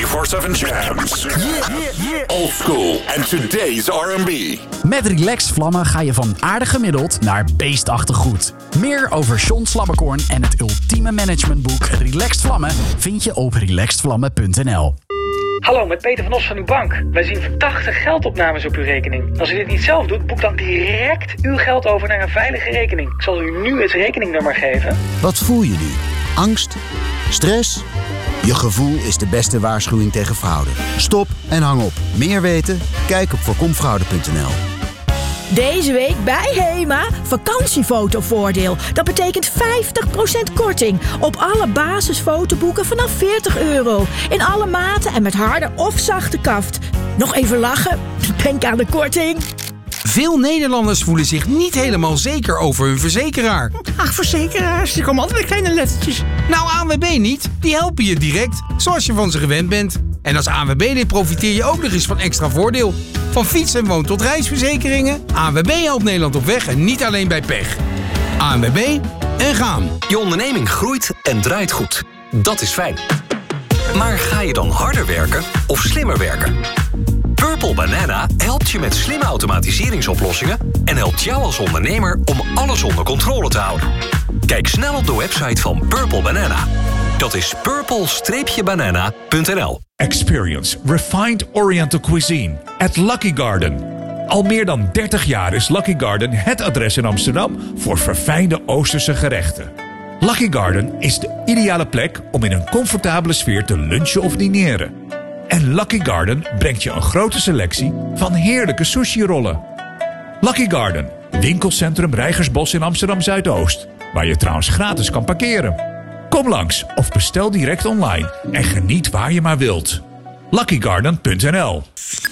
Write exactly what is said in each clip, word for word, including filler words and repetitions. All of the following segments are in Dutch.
twenty-four seven jams. Yeah, yeah, yeah. Old school and today's R and B. Met Relaxed Vlammen ga je van aardig gemiddeld naar beestachtig goed. Meer over John Slabbekorn en het ultieme managementboek Relaxed Vlammen vind je op relaxed vlammen punt n l. Hallo, met Peter van Os van uw bank. Wij zien verdachte geldopnames op uw rekening. Als u dit niet zelf doet, boek dan direct uw geld over naar een veilige rekening. Ik zal u nu het rekeningnummer geven. Wat voel je nu? Angst? Stress? Je gevoel is de beste waarschuwing tegen fraude. Stop en hang op. Meer weten? Kijk op voorkom fraude punt n l. Deze week bij HEMA vakantiefotovoordeel. Dat betekent vijftig procent korting op alle basisfotoboeken vanaf veertig euro. In alle maten en met harde of zachte kaft. Nog even lachen? Denk aan de korting. Veel Nederlanders voelen zich niet helemaal zeker over hun verzekeraar. Ach, verzekeraars, die komen altijd met kleine lettertjes. Nou, A N W B niet. Die helpen je direct, zoals je van ze gewend bent. En als A N W B-lid profiteer je ook nog eens van extra voordeel. Van fiets- en woon- tot reisverzekeringen. A N W B helpt Nederland op weg en niet alleen bij pech. A N W B en gaan. Je onderneming groeit en draait goed. Dat is fijn. Maar ga je dan harder werken of slimmer werken? Purple Banana helpt je met slimme automatiseringsoplossingen en helpt jou als ondernemer om alles onder controle te houden. Kijk snel op de website van Purple Banana. Dat is purple banana punt n l. Experience refined Oriental cuisine at Lucky Garden. Al meer dan dertig jaar is Lucky Garden het adres in Amsterdam voor verfijnde Oosterse gerechten. Lucky Garden is de ideale plek om in een comfortabele sfeer te lunchen of dineren. En Lucky Garden brengt je een grote selectie van heerlijke sushi-rollen. Lucky Garden, winkelcentrum Reigersbos in Amsterdam-Zuidoost, waar je trouwens gratis kan parkeren. Kom langs of bestel direct online en geniet waar je maar wilt. lucky garden punt n l.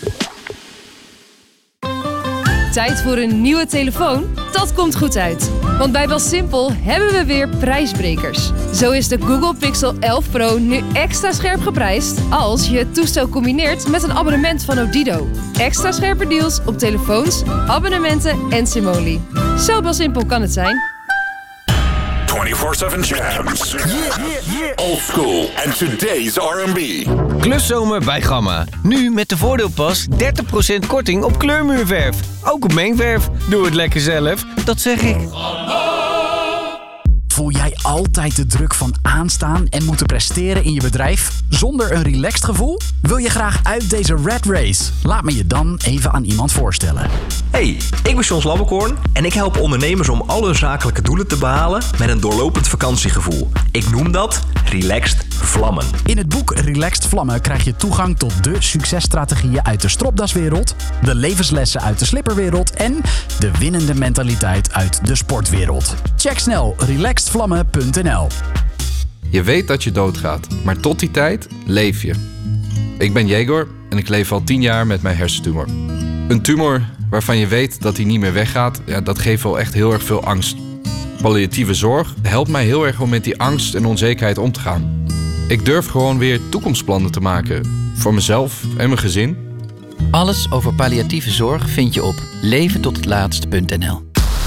Tijd voor een nieuwe telefoon? Dat komt goed uit. Want bij BelSimpel hebben we weer prijsbrekers. Zo is de Google Pixel elf Pro nu extra scherp geprijsd als je het toestel combineert met een abonnement van Odido. Extra scherpe deals op telefoons, abonnementen en Simoli. Zo BelSimpel kan het zijn. twenty-four seven jams. Yeah, yeah, yeah. Old school and today's R and B. Kluszomer bij Gamma. Nu met de voordeelpas dertig procent korting op kleurmuurverf. Ook op mengverf. Doe het lekker zelf, dat zeg ik. Voel jij altijd de druk van aanstaan en moeten presteren in je bedrijf zonder een relaxed gevoel? Wil je graag uit deze rat race? Laat me je dan even aan iemand voorstellen. Hey, ik ben John Slabbekorn en ik help ondernemers om al hun zakelijke doelen te behalen met een doorlopend vakantiegevoel. Ik noem dat Relaxed Vlammen. In het boek Relaxed Vlammen krijg je toegang tot de successtrategieën uit de stropdaswereld, de levenslessen uit de slipperwereld en de winnende mentaliteit uit de sportwereld. Check snel relaxed vlammen punt n l. Je weet dat je doodgaat, maar tot die tijd leef je. Ik ben Jegor en ik leef al tien jaar met mijn hersentumor. Een tumor waarvan je weet dat hij niet meer weggaat, ja, dat geeft wel echt heel erg veel angst. Palliatieve zorg helpt mij heel erg om met die angst en onzekerheid om te gaan. Ik durf gewoon weer toekomstplannen te maken. Voor mezelf en mijn gezin. Alles over palliatieve zorg vind je op leven tot het laatst punt n l.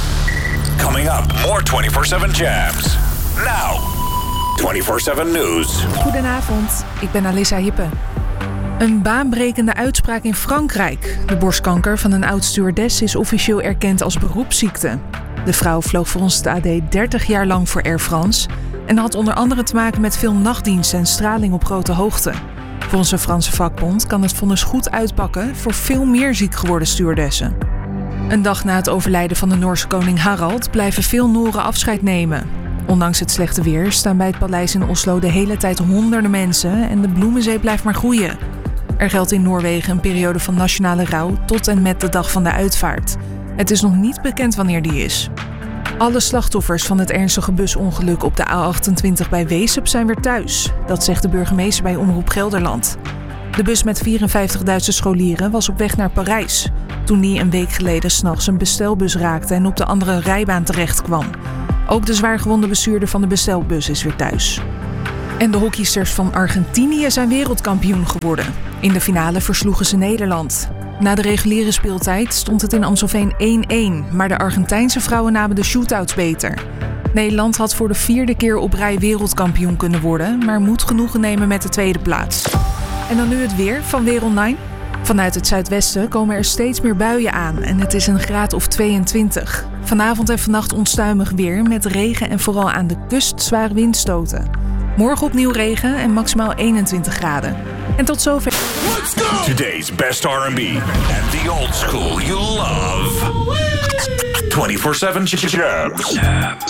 Coming up, more twenty-four seven jams. Now, twenty-four seven News. Goedenavond, ik ben Alissa Hippe. Een baanbrekende uitspraak in Frankrijk. De borstkanker van een oud-stewardess is officieel erkend als beroepsziekte. De vrouw vloog volgens het A D dertig jaar lang voor Air France en had onder andere te maken met veel nachtdiensten en straling op grote hoogte. Volgens de Franse vakbond kan het vonnis goed uitpakken voor veel meer ziek geworden stewardessen. Een dag na het overlijden van de Noorse koning Harald blijven veel Noren afscheid nemen. Ondanks het slechte weer staan bij het paleis in Oslo de hele tijd honderden mensen en de bloemenzee blijft maar groeien. Er geldt in Noorwegen een periode van nationale rouw tot en met de dag van de uitvaart. Het is nog niet bekend wanneer die is. Alle slachtoffers van het ernstige busongeluk op de A achtentwintig bij Weesp zijn weer thuis. Dat zegt de burgemeester bij Omroep Gelderland. De bus met vierenvijftig Duitse scholieren was op weg naar Parijs, toen die een week geleden 's nachts een bestelbus raakte en op de andere rijbaan terecht kwam. Ook de zwaargewonde bestuurder van de bestelbus is weer thuis. En de hockeysters van Argentinië zijn wereldkampioen geworden. In de finale versloegen ze Nederland. Na de reguliere speeltijd stond het in Amstelveen één-één, maar de Argentijnse vrouwen namen de shootouts beter. Nederland had voor de vierde keer op rij wereldkampioen kunnen worden, maar moet genoegen nemen met de tweede plaats. En dan nu het weer van Weer Online. Vanuit het zuidwesten komen er steeds meer buien aan en het is een graad of tweeëntwintig. Vanavond en vannacht onstuimig weer met regen en vooral aan de kust zware windstoten. Morgen opnieuw regen en maximaal eenentwintig graden. En tot zover. Today's best R and B and the old school you love. twenty-four seven Jams.